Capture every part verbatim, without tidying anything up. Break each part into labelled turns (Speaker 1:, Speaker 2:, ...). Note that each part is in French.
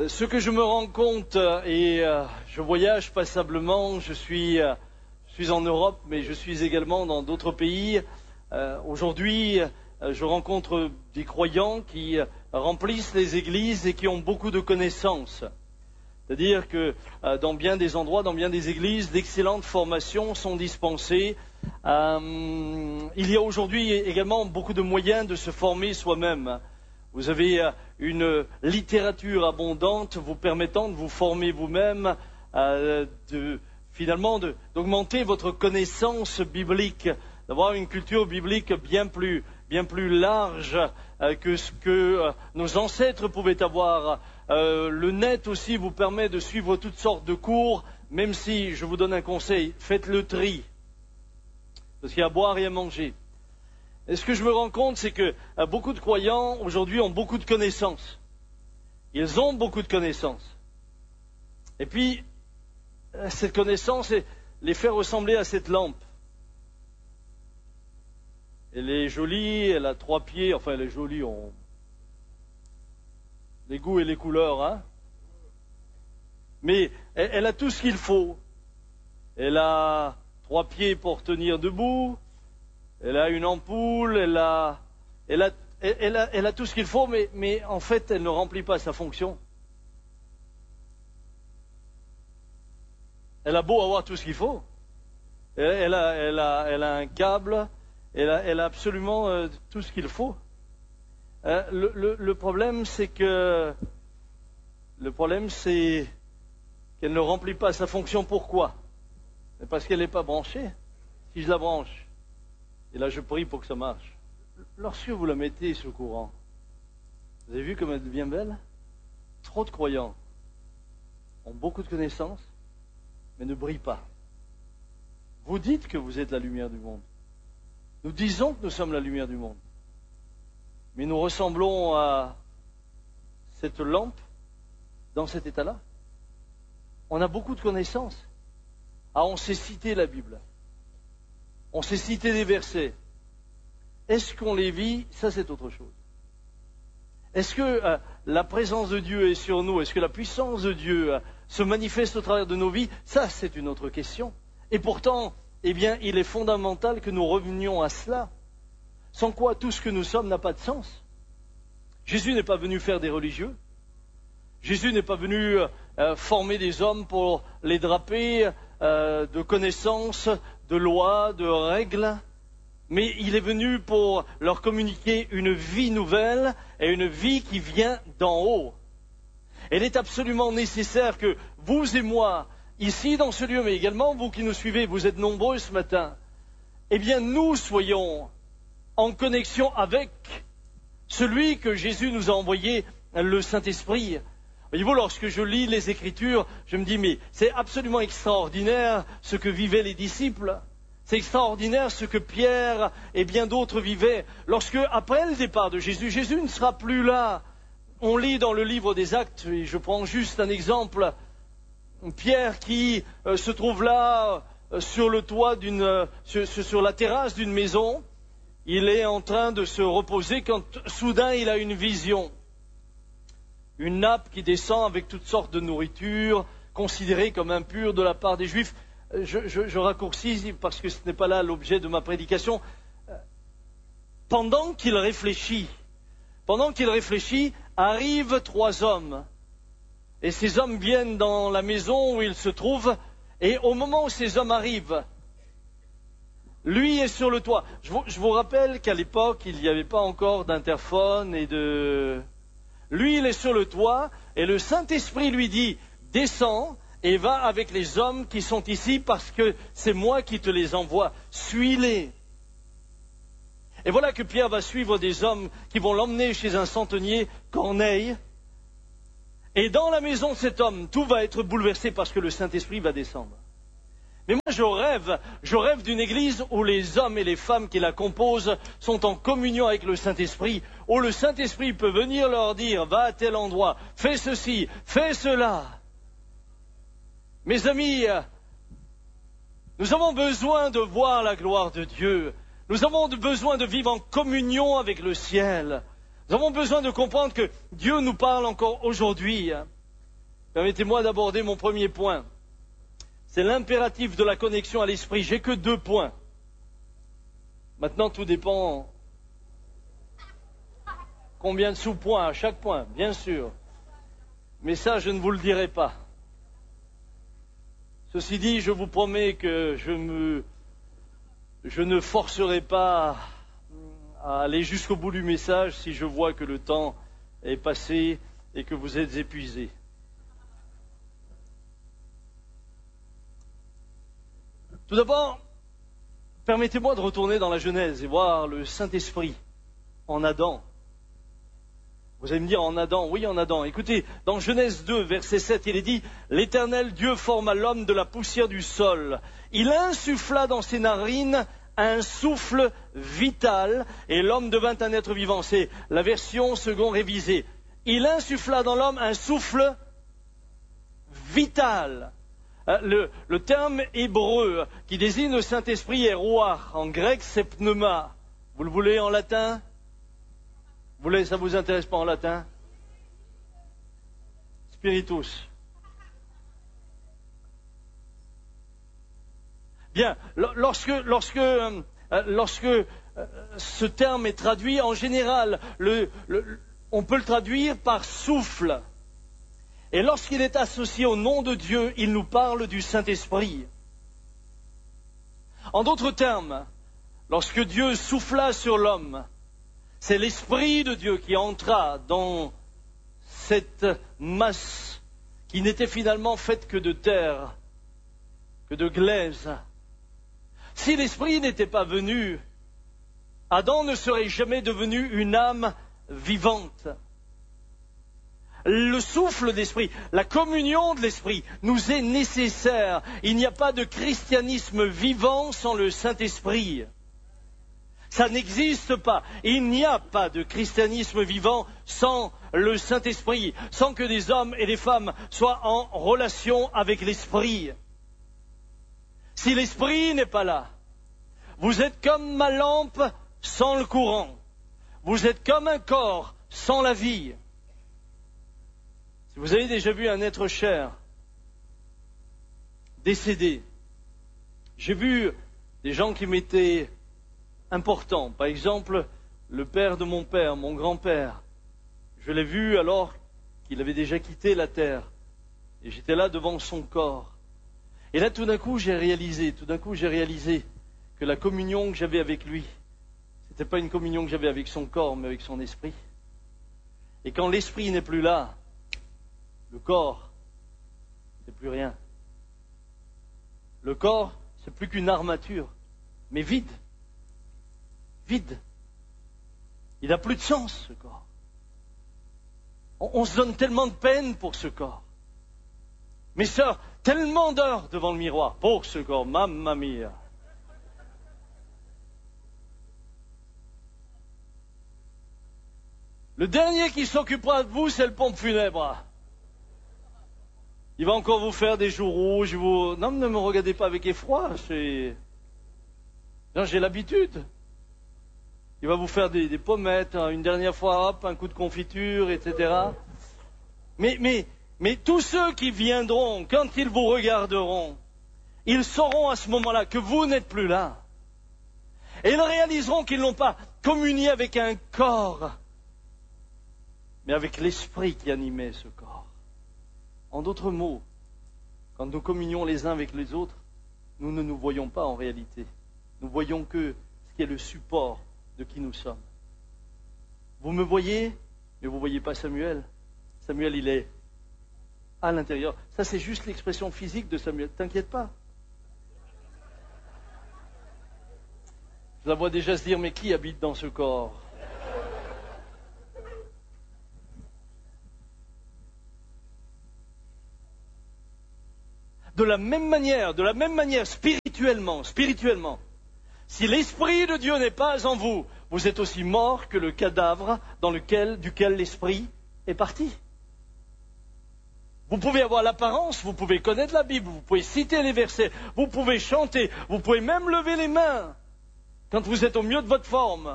Speaker 1: Ce que je me rends compte, et euh, je voyage passablement, je suis, euh, je suis en Europe, mais je suis également dans d'autres pays. Euh, aujourd'hui, euh, je rencontre des croyants qui euh, remplissent les églises et qui ont beaucoup de connaissances. C'est-à-dire que euh, dans bien des endroits, dans bien des églises, d'excellentes formations sont dispensées. Euh, il y a aujourd'hui également beaucoup de moyens de se former soi-même. Vous avez une littérature abondante vous permettant de vous former vous-même, euh, de, finalement de, d'augmenter votre connaissance biblique, d'avoir une culture biblique bien plus, bien plus large euh, que ce que euh, nos ancêtres pouvaient avoir. Euh, le net aussi vous permet de suivre toutes sortes de cours, même si, je vous donne un conseil, faites le tri, parce qu'il y a à boire et à manger. Et ce que je me rends compte, c'est que euh, beaucoup de croyants, aujourd'hui, ont beaucoup de connaissances. Ils ont beaucoup de connaissances. Et puis, euh, cette connaissance les fait ressembler à cette lampe. Elle est jolie, elle a trois pieds, enfin elle est jolie, on... les goûts et les couleurs, hein. Mais elle, elle a tout ce qu'il faut. Elle a trois pieds pour tenir debout. Elle a une ampoule, elle a, elle a, elle a, elle a tout ce qu'il faut, mais, mais en fait, elle ne remplit pas sa fonction. Elle a beau avoir tout ce qu'il faut. Elle, elle, a, elle, a, elle a un câble, elle a, elle a absolument euh, tout ce qu'il faut. Euh, le, le, le problème, c'est que le problème, c'est qu'elle ne remplit pas sa fonction. Pourquoi? Parce qu'elle n'est pas branchée. Si je la branche, et là, je prie pour que ça marche. Lorsque vous la mettez sous courant, vous avez vu comme elle devient belle? Trop de croyants ont beaucoup de connaissances, mais ne brillent pas. Vous dites que vous êtes la lumière du monde. Nous disons que nous sommes la lumière du monde. Mais nous ressemblons à cette lampe dans cet état-là. On a beaucoup de connaissances. Ah, on sait citer la Bible. On sait citer des versets. Est-ce qu'on les vit? Ça, c'est autre chose. Est-ce que euh, la présence de Dieu est sur nous? Est-ce que la puissance de Dieu euh, se manifeste au travers de nos vies? Ça, c'est une autre question. Et pourtant, eh bien, il est fondamental que nous revenions à cela. Sans quoi, tout ce que nous sommes n'a pas de sens. Jésus n'est pas venu faire des religieux. Jésus n'est pas venu euh, former des hommes pour les draper euh, de connaissances, de lois, de règles, mais il est venu pour leur communiquer une vie nouvelle et une vie qui vient d'en haut. Il est absolument nécessaire que vous et moi, ici dans ce lieu, mais également vous qui nous suivez, vous êtes nombreux ce matin, eh bien nous soyons en connexion avec celui que Jésus nous a envoyé, le Saint-Esprit. Voyez-vous, lorsque je lis les Écritures, je me dis, mais c'est absolument extraordinaire ce que vivaient les disciples. C'est extraordinaire ce que Pierre et bien d'autres vivaient. Lorsque, après le départ de Jésus, Jésus ne sera plus là. On lit dans le livre des Actes, et je prends juste un exemple, Pierre qui euh, se trouve là, euh, sur le toit d'une, euh, sur, sur la terrasse d'une maison. Il est en train de se reposer quand soudain il a une vision. Une nappe qui descend avec toutes sortes de nourriture, considérée comme impure de la part des Juifs. Je, je, je raccourcis parce que ce n'est pas là l'objet de ma prédication. Pendant qu'il réfléchit, pendant qu'il réfléchit, arrivent trois hommes. Et ces hommes viennent dans la maison où il se trouve, et au moment où ces hommes arrivent, lui est sur le toit. Je vous, je vous rappelle qu'à l'époque, il n'y avait pas encore d'interphone et de... Lui, il est sur le toit, et le Saint-Esprit lui dit, descends et va avec les hommes qui sont ici parce que c'est moi qui te les envoie. Suis-les. Et voilà que Pierre va suivre des hommes qui vont l'emmener chez un centenier, Corneille. Et dans la maison de cet homme, tout va être bouleversé parce que le Saint-Esprit va descendre. Mais moi, je rêve, je rêve d'une église où les hommes et les femmes qui la composent sont en communion avec le Saint-Esprit, où le Saint-Esprit peut venir leur dire, va à tel endroit, fais ceci, fais cela. Mes amis, nous avons besoin de voir la gloire de Dieu. Nous avons besoin de vivre en communion avec le ciel. Nous avons besoin de comprendre que Dieu nous parle encore aujourd'hui. Permettez-moi d'aborder mon premier point. C'est l'impératif de la connexion à l'esprit. J'ai que deux points. Maintenant, tout dépend combien de sous-points à chaque point, bien sûr. Mais ça, je ne vous le dirai pas. Ceci dit, je vous promets que je, me, je ne forcerai pas à aller jusqu'au bout du message si je vois que le temps est passé et que vous êtes épuisés. Tout d'abord, permettez-moi de retourner dans la Genèse et voir le Saint-Esprit en Adam. Vous allez me dire en Adam, oui en Adam. Écoutez, dans Genèse deux, verset sept, il est dit « L'Éternel Dieu forma l'homme de la poussière du sol. Il insuffla dans ses narines un souffle vital et l'homme devint un être vivant. » C'est la version second révisée. Il insuffla dans l'homme un souffle vital. Le, le terme hébreu qui désigne le Saint-Esprit est ruach. En grec, c'est pneuma. Vous le voulez en latin? Vous voulez, ça vous intéresse pas en latin? Spiritus. Bien, lorsque, lorsque, euh, lorsque euh, ce terme est traduit, en général, le, le, on peut le traduire par souffle. Et lorsqu'il est associé au nom de Dieu, il nous parle du Saint-Esprit. En d'autres termes, lorsque Dieu souffla sur l'homme, c'est l'Esprit de Dieu qui entra dans cette masse qui n'était finalement faite que de terre, que de glaise. Si l'Esprit n'était pas venu, Adam ne serait jamais devenu une âme vivante. Le souffle d'esprit, la communion de l'esprit nous est nécessaire. Il n'y a pas de christianisme vivant sans le Saint-Esprit. Ça n'existe pas. Il n'y a pas de christianisme vivant sans le Saint-Esprit, sans que des hommes et des femmes soient en relation avec l'Esprit. Si l'Esprit n'est pas là, vous êtes comme ma lampe sans le courant. Vous êtes comme un corps sans la vie. Si vous avez déjà vu un être cher décédé, j'ai vu des gens qui m'étaient importants. Par exemple, le père de mon père, mon grand-père. Je l'ai vu alors qu'il avait déjà quitté la terre. Et j'étais là devant son corps. Et là, tout d'un coup, j'ai réalisé, tout d'un coup, j'ai réalisé que la communion que j'avais avec lui, ce n'était pas une communion que j'avais avec son corps, mais avec son esprit. Et quand l'esprit n'est plus là, le corps, c'est plus rien. Le corps, c'est plus qu'une armature, mais vide. Vide. Il n'a plus de sens, ce corps. On, on se donne tellement de peine pour ce corps. Mes sœurs, tellement d'heures devant le miroir pour ce corps, mamma mia. Le dernier qui s'occupera de vous, c'est le pompe funèbre. Il va encore vous faire des joues rouges. Vous... Non, ne me regardez pas avec effroi. C'est... Non, j'ai l'habitude. Il va vous faire des, des pommettes, hein, une dernière fois, hop, un coup de confiture, et cetera. Mais, mais, mais tous ceux qui viendront, quand ils vous regarderont, ils sauront à ce moment-là que vous n'êtes plus là. Et ils réaliseront qu'ils n'ont pas communié avec un corps, mais avec l'esprit qui animait ce corps. En d'autres mots, quand nous communions les uns avec les autres, nous ne nous voyons pas en réalité. Nous voyons que ce qui est le support de qui nous sommes. Vous me voyez, mais vous ne voyez pas Samuel. Samuel, il est à l'intérieur. Ça, c'est juste l'expression physique de Samuel. T'inquiète pas. Je la vois déjà se dire, mais qui habite dans ce corps ? De la même manière, de la même manière, spirituellement, spirituellement, si l'Esprit de Dieu n'est pas en vous, vous êtes aussi mort que le cadavre dans lequel, duquel l'Esprit est parti. Vous pouvez avoir l'apparence, vous pouvez connaître la Bible, vous pouvez citer les versets, vous pouvez chanter, vous pouvez même lever les mains quand vous êtes au mieux de votre forme.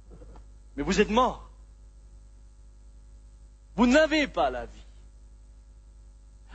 Speaker 1: Mais vous êtes mort. Vous n'avez pas la vie.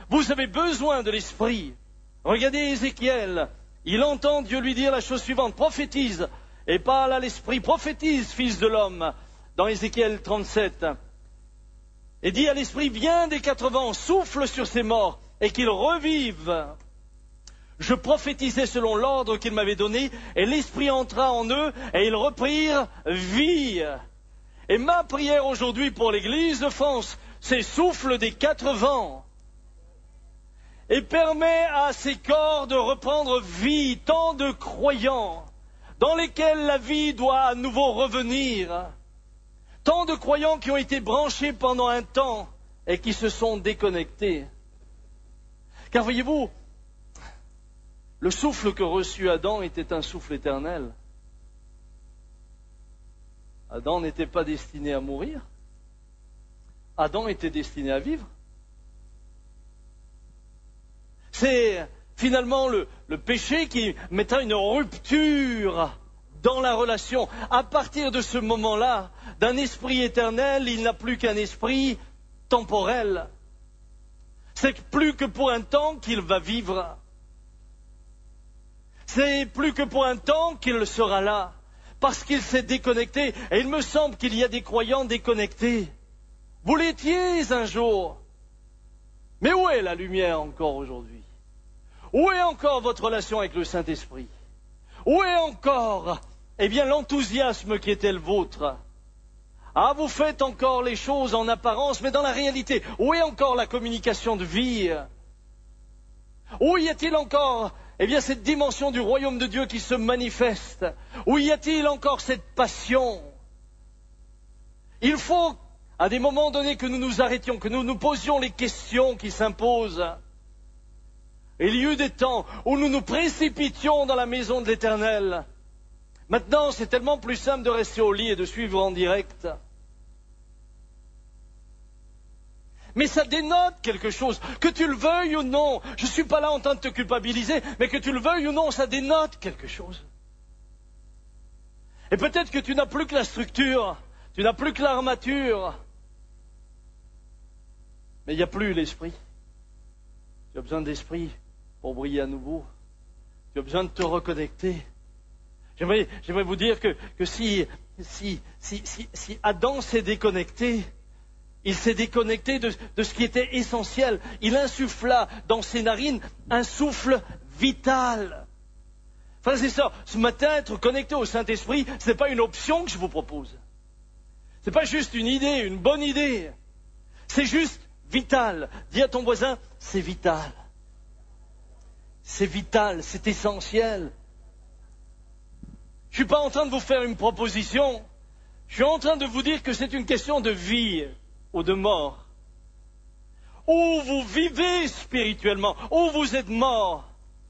Speaker 1: Vous avez besoin de l'Esprit. Regardez Ézéchiel. Il entend Dieu lui dire la chose suivante. Prophétise. Et parle à l'Esprit. Prophétise, fils de l'homme. Dans Ézéchiel trente-sept. Et dit à l'Esprit, viens des quatre vents, souffle sur ces morts, et qu'ils revivent. Je prophétisais selon l'ordre qu'il m'avait donné, et l'Esprit entra en eux, et ils reprirent vie. Et ma prière aujourd'hui pour l'Église de France, c'est souffle des quatre vents. Et permet à ces corps de reprendre vie, tant de croyants, dans lesquels la vie doit à nouveau revenir. Tant de croyants qui ont été branchés pendant un temps et qui se sont déconnectés. Car voyez-vous, le souffle que reçut Adam était un souffle éternel. Adam n'était pas destiné à mourir. Adam était destiné à vivre. C'est finalement le, le péché qui mettra une rupture dans la relation. À partir de ce moment-là, d'un esprit éternel, il n'a plus qu'un esprit temporel. C'est plus que pour un temps qu'il va vivre. C'est plus que pour un temps qu'il sera là. Parce qu'il s'est déconnecté. Et il me semble qu'il y a des croyants déconnectés. Vous l'étiez un jour. Mais où est la lumière encore aujourd'hui? Où est encore votre relation avec le Saint-Esprit? Où est encore, eh bien, l'enthousiasme qui était le vôtre? Ah, vous faites encore les choses en apparence, mais dans la réalité, où est encore la communication de vie? Où y a-t-il encore, eh bien, cette dimension du royaume de Dieu qui se manifeste? Où y a-t-il encore cette passion? Il faut, à des moments donnés, que nous nous arrêtions, que nous nous posions les questions qui s'imposent. Il y eut des temps où nous nous précipitions dans la maison de l'Éternel. Maintenant, c'est tellement plus simple de rester au lit et de suivre en direct. Mais ça dénote quelque chose, que tu le veuilles ou non. Je ne suis pas là en train de te culpabiliser, mais que tu le veuilles ou non, ça dénote quelque chose. Et peut-être que tu n'as plus que la structure, tu n'as plus que l'armature, mais il n'y a plus l'esprit. Tu as besoin d'esprit pour briller à nouveau. Tu as besoin de te reconnecter. J'aimerais, j'aimerais vous dire que, que si, si, si, si, si Adam s'est déconnecté, il s'est déconnecté de, de ce qui était essentiel. Il insuffla dans ses narines un souffle vital. Frères et sœurs, ce matin, être connecté au Saint-Esprit, ce n'est pas une option que je vous propose. Ce n'est pas juste une idée, une bonne idée. C'est juste vital. Dis à ton voisin, c'est vital. C'est vital, c'est essentiel. Je ne suis pas en train de vous faire une proposition. Je suis en train de vous dire que c'est une question de vie ou de mort. Ou vous vivez spirituellement, ou vous êtes mort.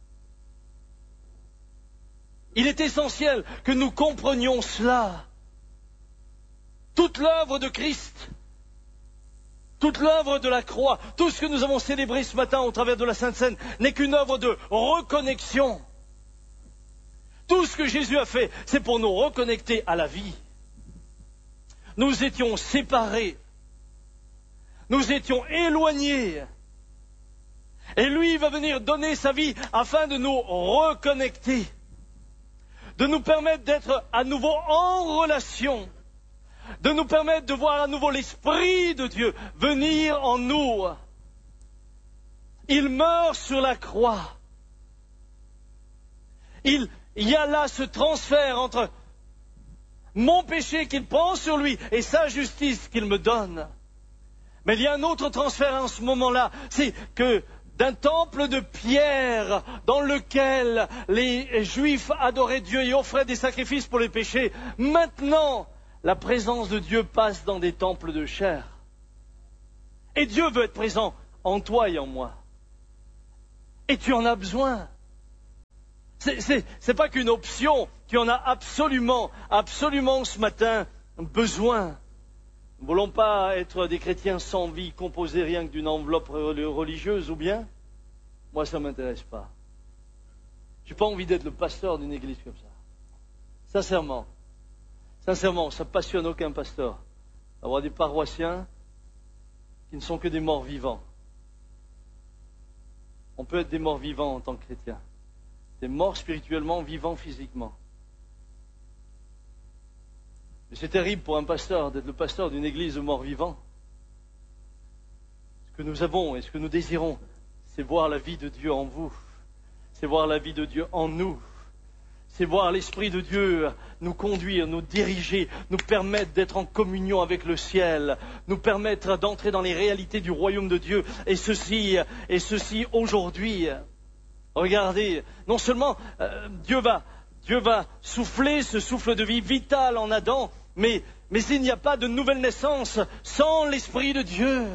Speaker 1: Il est essentiel que nous comprenions cela. Toute l'œuvre de Christ, toute l'œuvre de la croix, tout ce que nous avons célébré ce matin au travers de la Sainte Seine n'est qu'une œuvre de reconnexion. Tout ce que Jésus a fait, c'est pour nous reconnecter à la vie. Nous étions séparés. Nous étions éloignés. Et lui va venir donner sa vie afin de nous reconnecter. De nous permettre d'être à nouveau en relation. De nous permettre de voir à nouveau l'Esprit de Dieu venir en nous. Il meurt sur la croix. Il, il y a là ce transfert entre mon péché qu'il prend sur lui et sa justice qu'il me donne. Mais il y a un autre transfert en ce moment-là, c'est que d'un temple de pierre dans lequel les Juifs adoraient Dieu et offraient des sacrifices pour les péchés, maintenant, la présence de Dieu passe dans des temples de chair. Et Dieu veut être présent en toi et en moi. Et tu en as besoin. C'est, c'est, c'est pas qu'une option, tu en as absolument, absolument ce matin besoin. Nous ne voulons pas être des chrétiens sans vie, composés rien que d'une enveloppe religieuse, ou bien? Moi, ça ne m'intéresse pas. Je n'ai pas envie d'être le pasteur d'une église comme ça. Sincèrement. Sincèrement, ça ne passionne aucun pasteur. Avoir des paroissiens qui ne sont que des morts vivants. On peut être des morts vivants en tant que chrétiens. Des morts spirituellement, vivants physiquement. Mais c'est terrible pour un pasteur d'être le pasteur d'une église de morts vivants. Ce que nous avons et ce que nous désirons, c'est voir la vie de Dieu en vous. C'est voir la vie de Dieu en nous. C'est voir l'Esprit de Dieu nous conduire, nous diriger, nous permettre d'être en communion avec le ciel, nous permettre d'entrer dans les réalités du royaume de Dieu. Et ceci, et ceci aujourd'hui. Regardez, non seulement euh, Dieu va, Dieu va souffler ce souffle de vie vital en Adam, mais, mais il n'y a pas de nouvelle naissance sans l'Esprit de Dieu.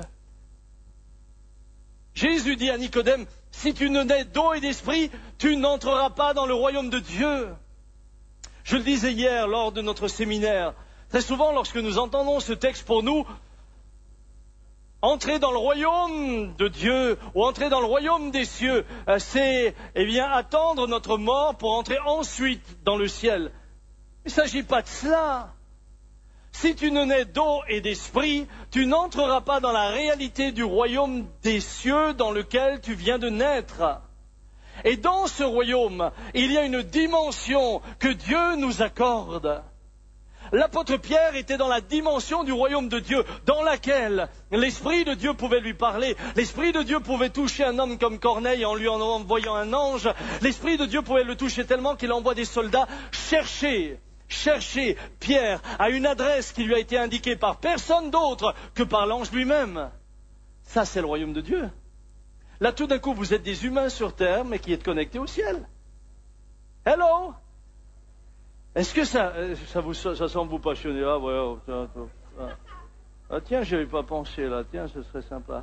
Speaker 1: Jésus dit à Nicodème, si tu ne nais d'eau et d'esprit, tu n'entreras pas dans le royaume de Dieu. Je le disais hier lors de notre séminaire, très souvent lorsque nous entendons ce texte pour nous, entrer dans le royaume de Dieu ou entrer dans le royaume des cieux, c'est eh bien attendre notre mort pour entrer ensuite dans le ciel. Il ne s'agit pas de cela. Si tu ne nais d'eau et d'esprit, tu n'entreras pas dans la réalité du royaume des cieux dans lequel tu viens de naître. Et dans ce royaume, il y a une dimension que Dieu nous accorde. L'apôtre Pierre était dans la dimension du royaume de Dieu, dans laquelle l'Esprit de Dieu pouvait lui parler. L'Esprit de Dieu pouvait toucher un homme comme Corneille en lui envoyant un ange. L'Esprit de Dieu pouvait le toucher tellement qu'il envoie des soldats chercher. Chercher Pierre à une adresse qui lui a été indiquée par personne d'autre que par l'ange lui-même. Ça, c'est le royaume de Dieu. Là, tout d'un coup, vous êtes des humains sur terre, mais qui êtes connectés au ciel. Hello! Est-ce que ça, ça, vous, ça semble vous passionner? Ah, ouais, oh, tiens, ah. ah, tiens, je n'avais pas pensé là. Tiens, ce serait sympa.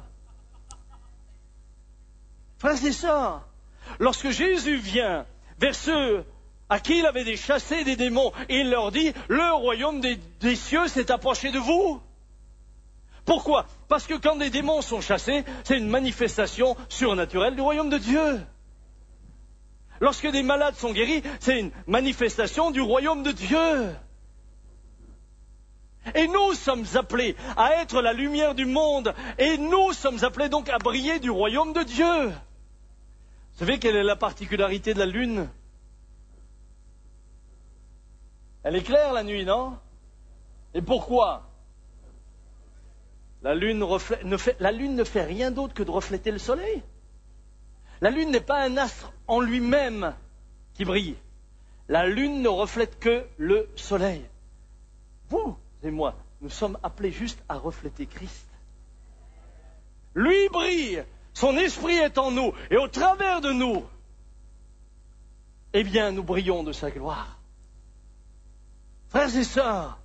Speaker 1: Frères et sœurs, lorsque Jésus vient vers ceux à qui il avait des chassés des démons, et il leur dit, le royaume des, des cieux s'est approché de vous. Pourquoi? Parce que quand des démons sont chassés, c'est une manifestation surnaturelle du royaume de Dieu. Lorsque des malades sont guéris, c'est une manifestation du royaume de Dieu. Et nous sommes appelés à être la lumière du monde, et nous sommes appelés donc à briller du royaume de Dieu. Vous savez quelle est la particularité de la lune? Elle est claire la nuit, non? Et pourquoi? La lune, reflète, ne fait, la lune ne fait rien d'autre que de refléter le soleil. La lune n'est pas un astre en lui-même qui brille. La lune ne reflète que le soleil. Vous et moi, nous sommes appelés juste à refléter Christ. Lui brille, son esprit est en nous, et au travers de nous, eh bien, nous brillons de sa gloire. Frères et sœurs,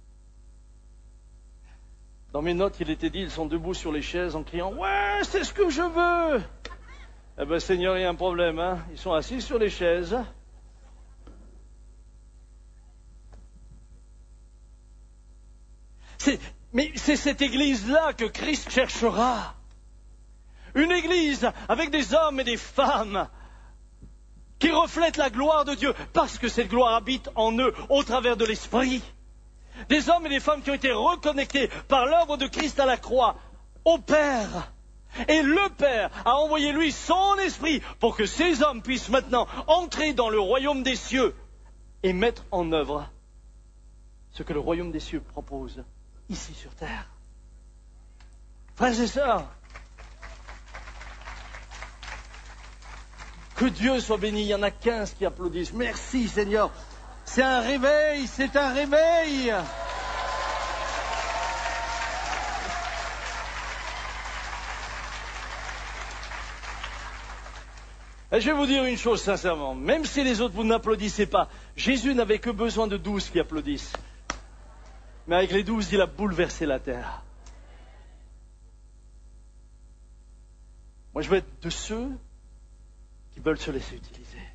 Speaker 1: dans mes notes, il était dit, ils sont debout sur les chaises en criant « Ouais, c'est ce que je veux !» Eh bien, Seigneur, il y a un problème, hein. Ils sont assis sur les chaises. C'est, mais c'est cette église-là que Christ cherchera. Une église avec des hommes et des femmes qui reflètent la gloire de Dieu, parce que cette gloire habite en eux au travers de l'Esprit. Des hommes et des femmes qui ont été reconnectés par l'œuvre de Christ à la croix au Père. Et le Père a envoyé lui son Esprit pour que ces hommes puissent maintenant entrer dans le royaume des cieux et mettre en œuvre ce que le royaume des cieux propose ici sur terre. Frères et sœurs, que Dieu soit béni. Il y en a quinze qui applaudissent. Merci Seigneur. C'est un réveil, c'est un réveil. Et je vais vous dire une chose sincèrement. Même si les autres vous n'applaudissez pas, Jésus n'avait que besoin de douze qui applaudissent. Mais avec les douze, il a bouleversé la terre. Moi, je veux être de ceux qui veulent se laisser utiliser.